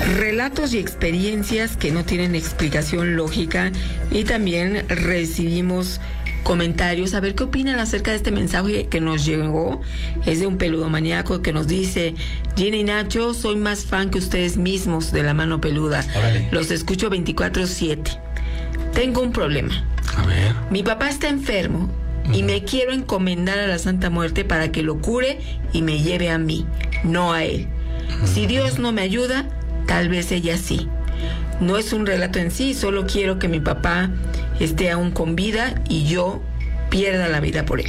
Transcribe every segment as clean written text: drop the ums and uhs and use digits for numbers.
relatos y experiencias que no tienen explicación lógica, y también recibimos comentarios, a ver qué opinan acerca de este mensaje que nos llegó. Es de un peludomaníaco que nos dice: Gina y Nacho, soy más fan que ustedes mismos de La Mano Peluda. Órale. Los escucho 24/7. Tengo un problema. A ver. Mi papá está enfermo y me quiero encomendar a la Santa Muerte para que lo cure y me lleve a mí, no a él. Si Dios no me ayuda, tal vez ella sí. No es un relato en sí, solo quiero que mi papá esté aún con vida y yo pierda la vida por él.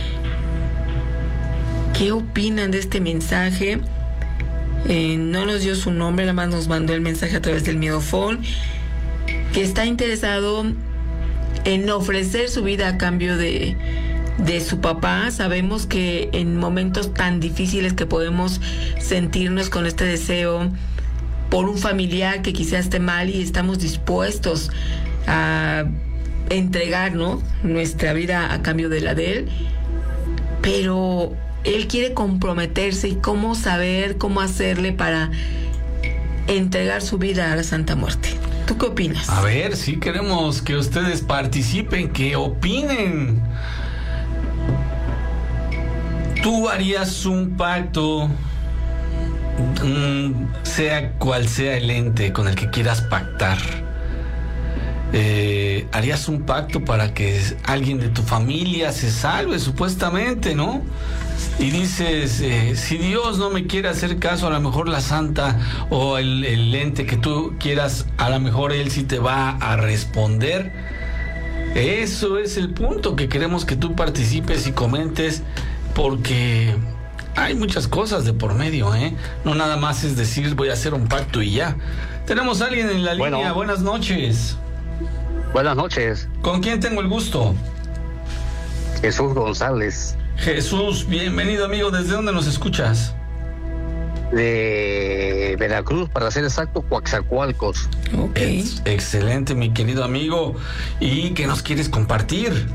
¿Qué opinan de este mensaje? No nos dio su nombre, nada más nos mandó el mensaje a través del Miedofón, que está interesado en ofrecer su vida a cambio de su papá. Sabemos que en momentos tan difíciles que podemos sentirnos con este deseo por un familiar que quizás esté mal, y estamos dispuestos a entregar, ¿no?, nuestra vida a cambio de la de él, pero él quiere comprometerse, y cómo saber cómo hacerle para entregar su vida a la Santa Muerte. ¿Tú qué opinas? A ver, sí queremos que ustedes participen, que opinen. ¿Tú harías un pacto, sea cual sea el ente con el que quieras pactar? ¿Harías un pacto para que alguien de tu familia se salve, supuestamente, ¿no? Y dices, si Dios no me quiere hacer caso, a lo mejor la santa o el ente que tú quieras, a lo mejor él sí te va a responder. Eso es el punto que queremos que tú participes y comentes, porque hay muchas cosas de por medio, ¿eh? No nada más es decir, voy a hacer un pacto y ya. Tenemos a alguien en la línea. Buenas noches. Buenas noches. ¿Con quién tengo el gusto? Jesús González. Jesús, bienvenido, amigo. ¿Desde dónde nos escuchas? De Veracruz, para ser exacto, Coatzacoalcos. Ok. Excelente, mi querido amigo. ¿Y qué nos quieres compartir?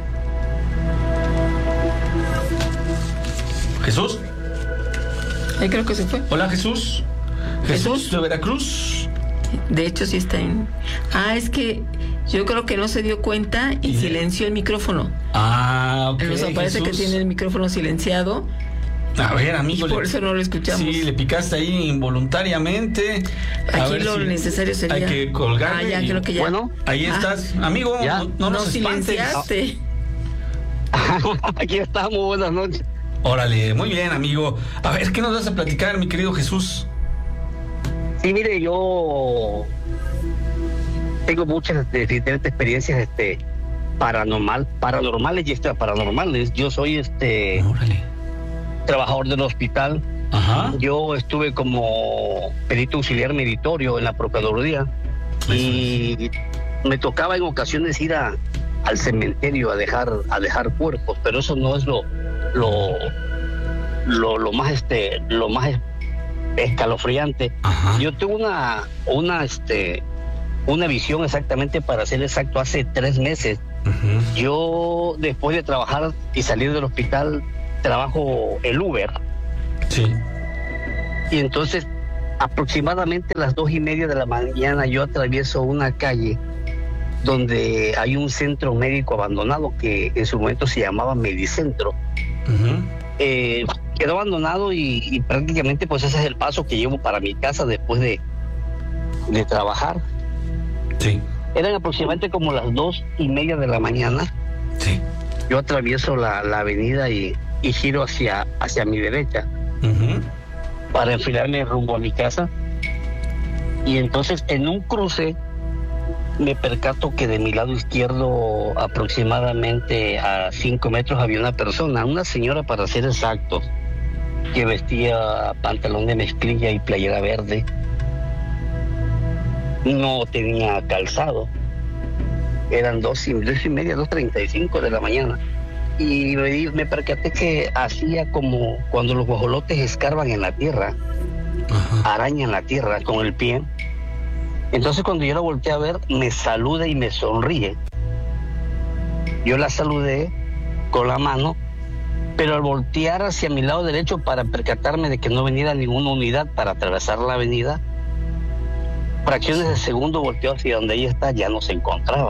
¿Jesús? Ahí creo que se fue. Hola, Jesús. Jesús de Veracruz. De hecho, sí está en... es que yo creo que no se dio cuenta y silenció el micrófono. Ok, nos aparece Jesús, que tiene el micrófono silenciado. A ver, amigo. Y por eso no lo escuchamos. Sí, le picaste ahí involuntariamente. Aquí lo necesario sería... Hay que colgarle. ya, creo que ya. Bueno. Ahí estás. Amigo, ¿Ya? no nos silenciaste. Aquí estamos, buenas noches. Órale, muy bien, amigo. A ver, ¿qué nos vas a platicar, mi querido Jesús? Sí, mire, yo tengo muchas diferentes experiencias paranormales y extraparanormales. Yo soy Órale. trabajador del hospital. Ajá. Yo estuve como perito auxiliar meritorio en la Procuraduría y me tocaba en ocasiones ir al cementerio a dejar cuerpos, pero eso no es lo más escalofriante. Ajá. Yo tuve una visión, exactamente, para ser exacto, hace 3 meses. Uh-huh. Yo, después de trabajar y salir del hospital, trabajo el Uber. Sí. Y entonces, aproximadamente a las 2:30 de la mañana, yo atravieso una calle donde hay un centro médico abandonado que en su momento se llamaba Medicentro. Uh-huh. Quedó abandonado y prácticamente pues ese es el paso que llevo para mi casa después de trabajar. Sí. Eran aproximadamente como las 2:30 de la mañana. Sí. Yo atravieso la avenida y giro hacia mi derecha. Uh-huh. Para enfilarme rumbo a mi casa. Y entonces en un cruce me percato que de mi lado izquierdo, aproximadamente a 5 metros, había una persona, una señora para ser exacto, que vestía pantalón de mezclilla y playera verde. No tenía calzado. Eran 2:30 de la mañana. Y me percaté que hacía como cuando los guajolotes escarban en la tierra, Ajá. arañan la tierra con el pie. Entonces cuando yo la volteé a ver, me saluda y me sonríe. Yo la saludé con la mano, pero al voltear hacia mi lado derecho para percatarme de que no venía ninguna unidad para atravesar la avenida, fracciones de segundo volteó hacia donde ella está, ya no se encontraba.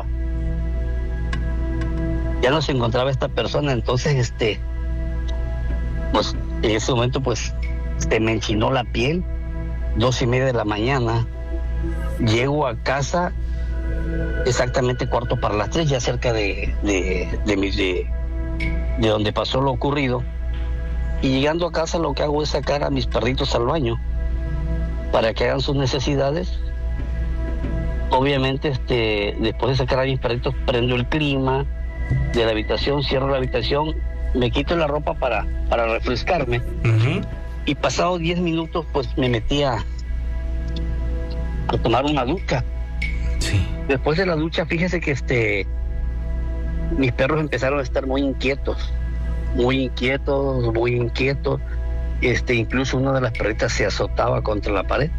Ya no se encontraba esta persona. Entonces, pues en ese momento, pues, se me enchinó la piel. 2:30 de la mañana. Llego a casa exactamente 2:45, ya cerca de donde pasó lo ocurrido. Y llegando a casa, lo que hago es sacar a mis perritos al baño para que hagan sus necesidades. Obviamente, después de sacar a mis perritos, prendo el clima de la habitación, cierro la habitación, me quito la ropa para refrescarme. Uh-huh. Y pasados 10 minutos, pues me metí a tomar una ducha. Sí. Después de la ducha, fíjese que mis perros empezaron a estar muy inquietos. Incluso una de las perritas se azotaba contra la pared.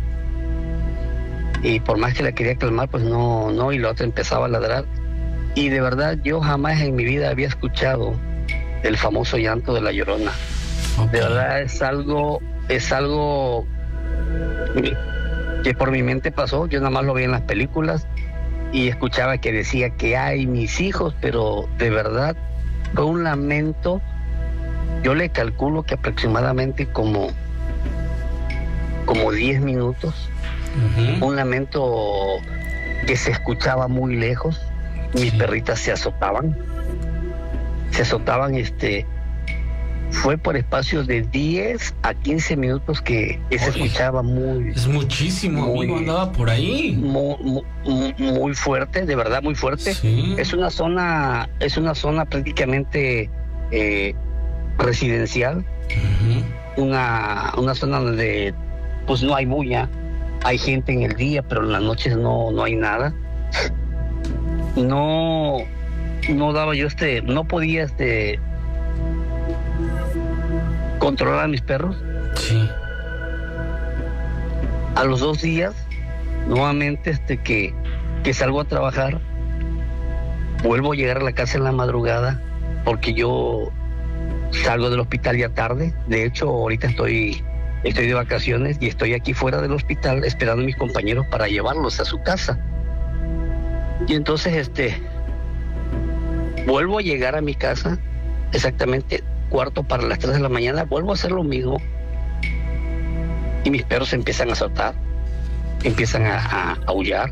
Y por más que la quería calmar, pues no, y la otra empezaba a ladrar. Y de verdad, yo jamás en mi vida había escuchado el famoso llanto de la Llorona. Okay. De verdad es algo que por mi mente pasó. Yo nada más lo veía en las películas y escuchaba que decía que ay, mis hijos, pero de verdad fue un lamento. Yo le calculo que aproximadamente como 10 minutos. Uh-huh. Un lamento que se escuchaba muy lejos. Mis perritas se azotaban. Fue por espacios de 10 a 15 minutos que se escuchaba muy... Es muchísimo, amigo, andaba por ahí. Muy fuerte, de verdad muy fuerte. Sí. Es una zona prácticamente residencial. Uh-huh. Una zona donde pues no hay bulla. Hay gente en el día, pero en las noches no hay nada. No daba yo no podía controlar a mis perros. Sí. A los 2 días, nuevamente que salgo a trabajar, vuelvo a llegar a la casa en la madrugada, porque yo salgo del hospital ya tarde. De hecho, ahorita estoy de vacaciones y estoy aquí fuera del hospital esperando a mis compañeros para llevarlos a su casa. Y entonces vuelvo a llegar a mi casa exactamente 2:45 de la mañana, vuelvo a hacer lo mismo y mis perros empiezan a saltar, empiezan a aullar.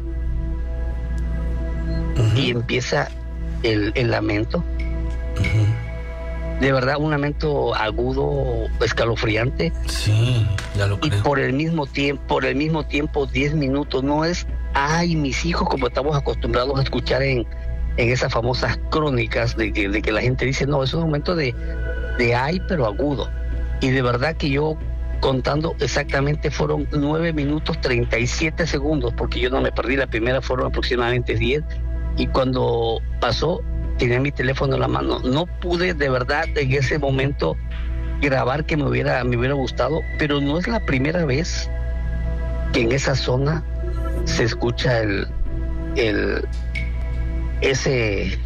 Uh-huh. Y empieza el lamento. Uh-huh. De verdad, un lamento agudo, escalofriante. Sí, ya lo creo. Y por el mismo tiempo 10 minutos. No es ay, mis hijos, como estamos acostumbrados a escuchar en esas famosas crónicas de que la gente dice, no, es un momento de ay, pero agudo. Y de verdad que yo, contando exactamente, fueron 9 minutos 37 segundos, porque yo no me perdí. La primera fueron aproximadamente 10, y cuando pasó tenía mi teléfono en la mano. No pude de verdad en ese momento grabar, que me hubiera gustado, pero no es la primera vez que en esa zona se escucha ese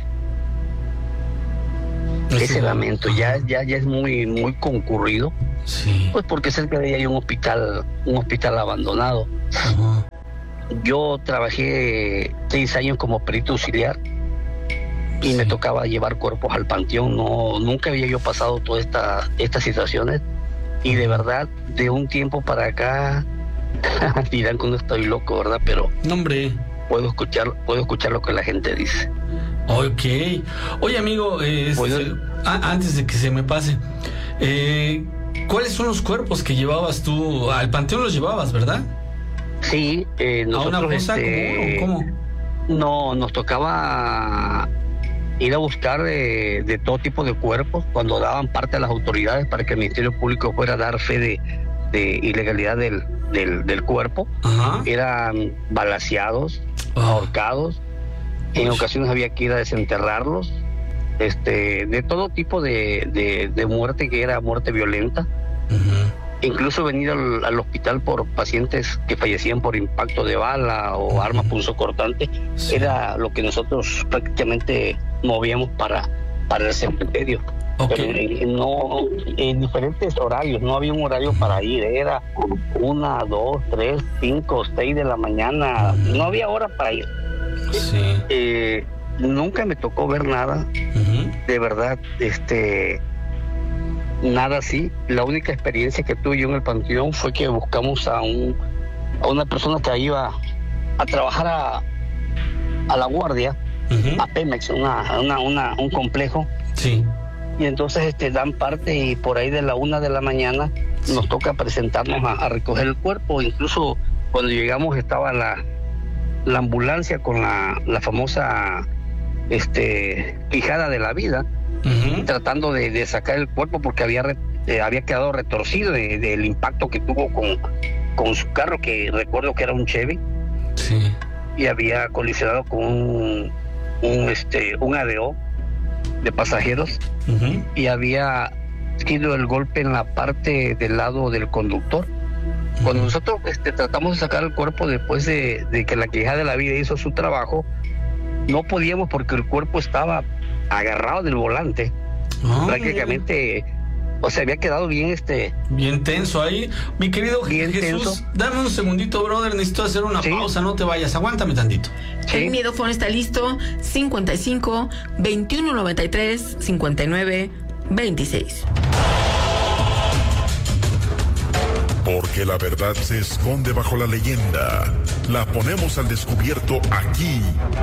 lamento. Ya es muy concurrido. Sí. Pues porque cerca de ahí hay un hospital abandonado. Uh-huh. Yo trabajé 6 años como perito auxiliar y me tocaba llevar cuerpos al panteón. Nunca había yo pasado todas estas situaciones, y de verdad, de un tiempo para acá dirán que no estoy loco, ¿verdad? Pero no, hombre, puedo escuchar lo que la gente dice. Ok. Oye, amigo, antes de que se me pase, ¿cuáles son los cuerpos que llevabas tú? Al panteón los llevabas, ¿verdad? Sí, nosotros... ¿A una fosa cómo? No, nos tocaba ir a buscar de todo tipo de cuerpos cuando daban parte a las autoridades para que el Ministerio Público fuera a dar fe de ilegalidad del cuerpo. Ajá. Eran balaceados, ahorcados. En ocasiones había que ir a desenterrarlos. De todo tipo de muerte, que era muerte violenta. Uh-huh. Incluso venir al hospital por pacientes que fallecían por impacto de bala o arma punzocortante. Sí. Era lo que nosotros prácticamente movíamos para el cementerio. Okay. Pero no, en diferentes horarios, no había un horario para ir, era 1, 2, 3, 5, 6 de la mañana, no había hora para ir. Sí. Nunca me tocó ver nada, de verdad, nada así. La única experiencia que tuve yo en el panteón fue que buscamos a una persona que iba a trabajar a la guardia, a Pemex, un complejo. Sí. Y entonces dan parte y por ahí de la 1 de la mañana nos toca presentarnos a recoger el cuerpo. Incluso cuando llegamos estaba la ambulancia con la famosa quijada de la vida, tratando de sacar el cuerpo porque había quedado retorcido del impacto que tuvo con su carro, que recuerdo que era un Chevy. Sí. Y había colisionado con un ADO de pasajeros, y había sido el golpe en la parte del lado del conductor. Cuando nosotros tratamos de sacar el cuerpo después de que la quijada de la vida hizo su trabajo, no podíamos porque el cuerpo estaba agarrado del volante. Prácticamente, o sea, había quedado bien bien tenso ahí. Mi querido bien Jesús, tenso. Dame un segundito, brother, necesito hacer una pausa, no te vayas, aguántame tantito. El Miedofón está listo, 55 21 93 59 26. Porque la verdad se esconde bajo la leyenda. La ponemos al descubierto aquí,